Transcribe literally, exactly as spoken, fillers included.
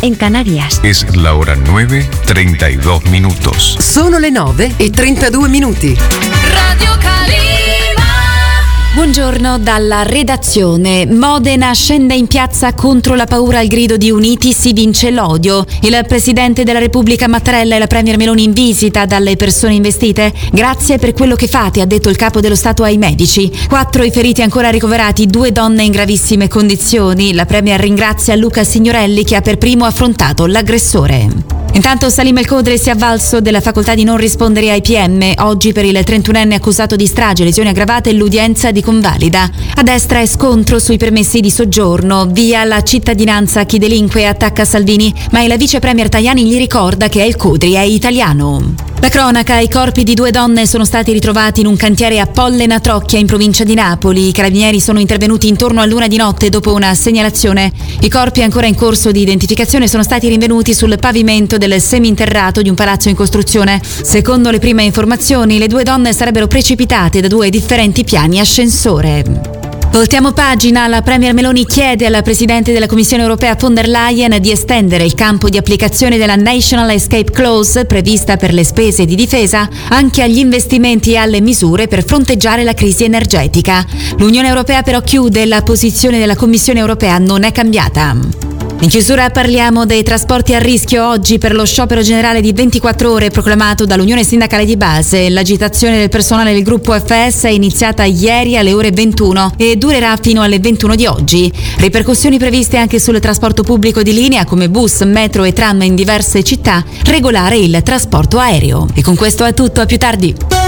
en Canarias. Es la hora nueve, treinta y dos minutos. Sono le nove e trentadue minuti. Radio Calima. Buongiorno dalla redazione. Modena scende in piazza contro la paura al grido di Uniti si vince l'odio. Il Presidente della Repubblica Mattarella e la Premier Meloni in visita dalle persone investite. Grazie per quello che fate, ha detto il capo dello Stato ai medici. Quattro i feriti ancora ricoverati, due donne in gravissime condizioni. La Premier ringrazia Luca Signorelli che ha per primo affrontato l'aggressore. Intanto Salim El Khodri si è avvalso della facoltà di non rispondere ai P M. Oggi per il trentunenne accusato di strage, lesioni aggravate e l'udienza di convalida. A destra è scontro sui permessi di soggiorno. Via la cittadinanza a chi delinque e attacca Salvini, ma il vice premier Tajani gli ricorda che El Khodri è italiano. La cronaca, i corpi di due donne sono stati ritrovati in un cantiere a Pollena Trocchia in provincia di Napoli. I carabinieri sono intervenuti intorno all'una di notte dopo una segnalazione. I corpi ancora in corso di identificazione sono stati rinvenuti sul pavimento del seminterrato di un palazzo in costruzione. Secondo le prime informazioni, le due donne sarebbero precipitate da due differenti piani ascensore. Voltiamo pagina, la Premier Meloni chiede alla Presidente della Commissione Europea von der Leyen di estendere il campo di applicazione della National Escape Clause prevista per le spese di difesa anche agli investimenti e alle misure per fronteggiare la crisi energetica. L'Unione Europea però chiude, la posizione della Commissione Europea non è cambiata. In chiusura parliamo dei trasporti a rischio oggi per lo sciopero generale di ventiquattro ore proclamato dall'Unione Sindacale di Base. L'agitazione del personale del gruppo F S è iniziata ieri alle ore ventuno e durerà fino alle ventuno di oggi. Ripercussioni previste anche sul trasporto pubblico di linea come bus, metro e tram in diverse città, regolare il trasporto aereo. E con questo è tutto, a più tardi.